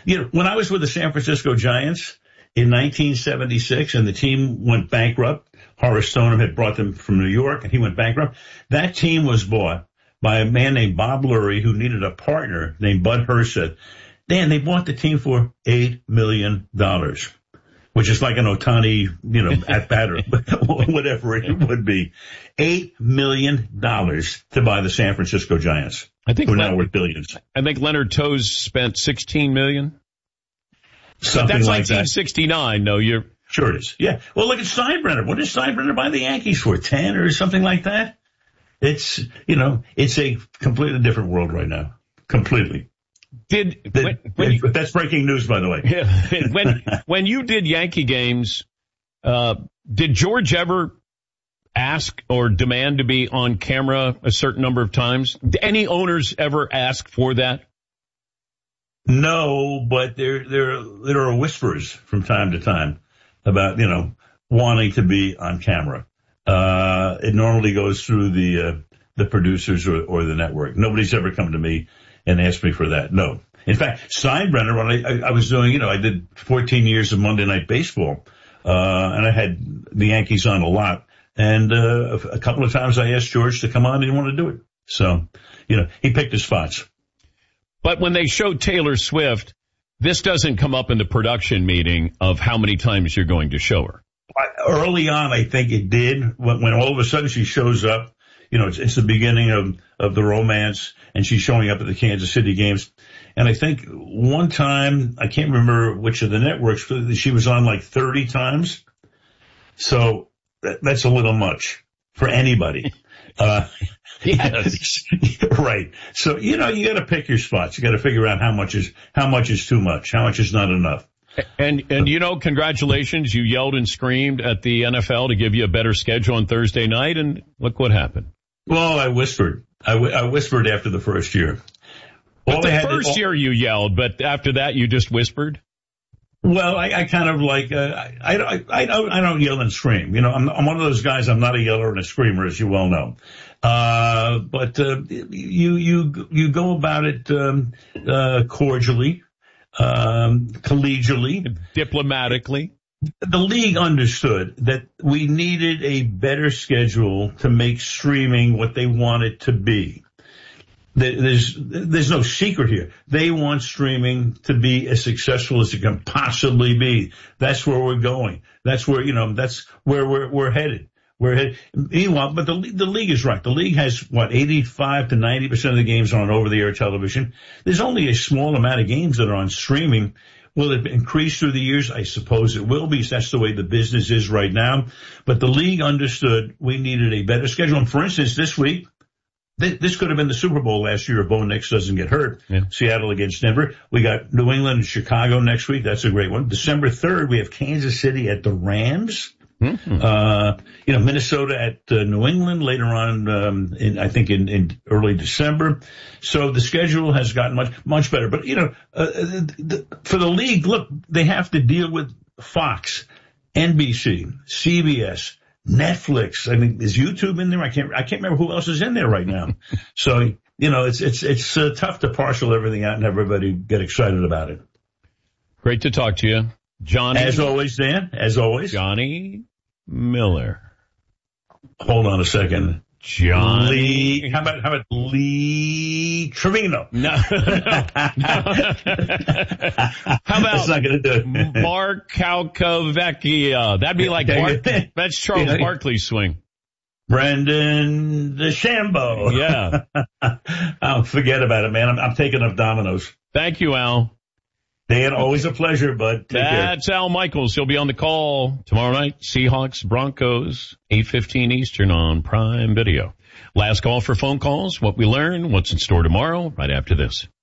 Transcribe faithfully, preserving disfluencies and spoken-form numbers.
you know, when I was with the San Francisco Giants in nineteen seventy-six and the team went bankrupt, Horace Stoneham had brought them from New York and he went bankrupt. That team was bought by a man named Bob Lurie who needed a partner named Bud Herseth. Dan, they bought the team for eight million dollars, which is like an Ohtani, you know, at bat or whatever it would be. eight million dollars to buy the San Francisco Giants. I think who are Len- now worth billions. I think Leonard Toews spent sixteen million dollars. Something That's like nineteen sixty-nine, that. no, you're... Sure it is. Yeah. Well, look at Steinbrenner. What did Steinbrenner buy the Yankees for? ten or something like that? It's, you know, it's a completely different world right now. Completely. Did that, when, when you, That's breaking news, by the way. Yeah, when when you did Yankee games, uh, did George ever ask or demand to be on camera a certain number of times? Did any owners ever ask for that? No, but there there there are whispers from time to time about, you know, wanting to be on camera. Uh, it normally goes through the uh, the producers or, or the network. Nobody's ever come to me and asked me for that. No. In fact, Steinbrenner, when I, I, I was doing, you know, I did fourteen years of Monday Night Baseball, uh, and I had the Yankees on a lot. And uh, a couple of times I asked George to come on. He didn't want to do it. So, you know, he picked his spots. But when they showed Taylor Swift, this doesn't come up in the production meeting of how many times you're going to show her. Early on, I think it did. When, when all of a sudden she shows up, you know, it's, it's the beginning of, of the romance, and she's showing up at the Kansas City games. And I think one time, I can't remember which of the networks, she was on like thirty times. So that, that's a little much for anybody. Uh, yes. Right. So, you know, you got to pick your spots. You got to figure out how much is, how much is too much, how much is not enough. And, and you know, congratulations. You yelled and screamed at the N F L to give you a better schedule on Thursday night, and look what happened. Well, I whispered. I, w- I whispered after the first year. But all the had first to, all, year you yelled, but after that you just whispered? Well, I, I kind of like, uh, I, I, I don't, I don't yell and scream. You know, I'm, I'm one of those guys. I'm not a yeller and a screamer, as you well know. Uh, but, uh, you, you, you go about it, um, uh, cordially, um, collegially, diplomatically. The league understood that we needed a better schedule to make streaming what they want it to be. There's, there's no secret here. They want streaming to be as successful as it can possibly be. That's where we're going. That's where, you know, that's where we're, we're headed. We're headed. Meanwhile, but the, the league is right. The league has, what, eighty-five to ninety percent of the games on over-the-air television. There's only a small amount of games that are on streaming. Will it increase through the years? I suppose it will, because that's the way the business is right now. But the league understood we needed a better schedule. And for instance, this week, this could have been the Super Bowl last year if Bo Nix doesn't get hurt. Yeah. Seattle against Denver. We got New England and Chicago next week. That's a great one. December third, we have Kansas City at the Rams. Mm-hmm. Uh, you know, Minnesota at uh, New England later on, um, in, I think in, in early December. So the schedule has gotten much, much better. But, you know, uh, the, for the league, look, they have to deal with Fox, N B C, C B S, Netflix. I mean, is YouTube in there? I can't, I can't remember who else is in there right now. So, you know, it's, it's, it's uh, tough to parcel everything out and everybody get excited about it. Great to talk to you, Johnny. As always, Dan, as always. Johnny Miller. Hold on a second. Johnny. Lee, how about, how about Lee Trevino? No. no. How about That's not going to do it. Mark Calcavecchia? That'd be like Mark, that's Charles yeah. Barkley's swing. Brendan DeChambeau. Yeah. Oh, forget about it, man. I'm, I'm taking up dominoes. Thank you, Al. Dan, always a pleasure, bud. Take That's care. Al Michaels. He'll be on the call tomorrow night. Seahawks, Broncos, eight fifteen Eastern on Prime Video. Last call for phone calls. What we learn, what's in store tomorrow, right after this.